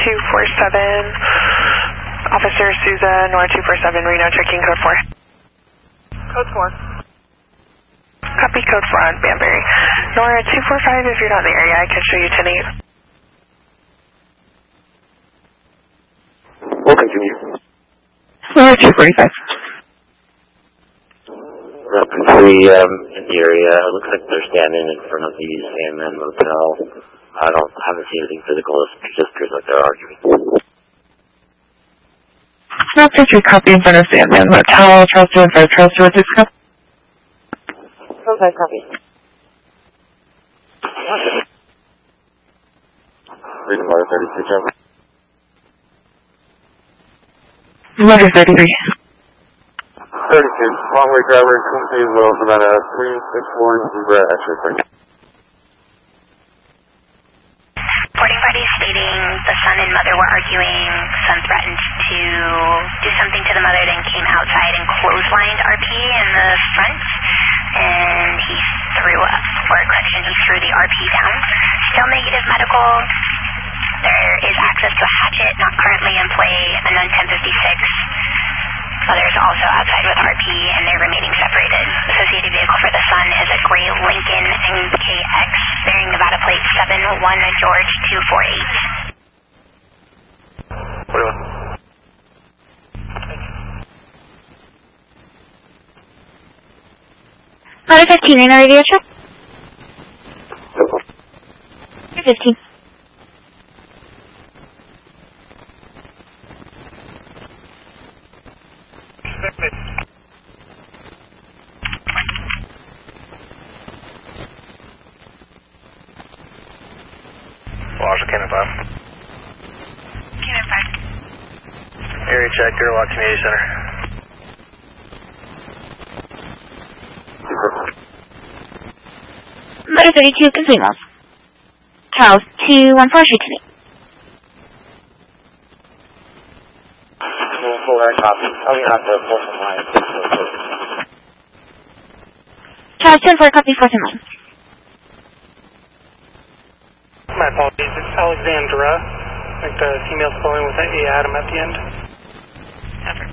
247, Officer Souza, Nora 247, Reno, checking code 4. Code 4. Copy code 4 on Banbury. Nora 245, if you're not in the area, I can show you 10-8. We'll continue. Nora 245. Rapid 3 in the area. Looks like they're standing in front of the AMN Motel. Haven't seen anything physical. It just appears like they're arguing. Rapid 3 copy in front of the AMN Motel. Charles 215, Charles 216 copy. Okay, copy. Reading Motor 33, Charlie. Motor 33. 32, long way driver, Twin Cities Road, Nevada, 364 Zebra, X-ray frame. Reporting party stating the son and mother were arguing. Son threatened to do something to the mother, then came outside and clotheslined RP in the front, and he threw up for a correction. He threw the RP down. Still negative medical. There is access to a hatchet, not currently in play, a non 1056. Others also outside with RP, and they're remaining separated. Associated vehicle for the son is a gray Lincoln NKX bearing Nevada plate 71 George 248. What do you want? Motor 15, Reno radio check. 15. Wash, Cannon 5. Cannon 5. Area check, Airlock Community Center. Motor 32, complete miles. Charles 214, shoot to me. Full air copy. Oh, you're not the force of line. Charles 214, copy 4 line. My apologies, it's Alexandra. I think the female's calling with an A Adam at the end.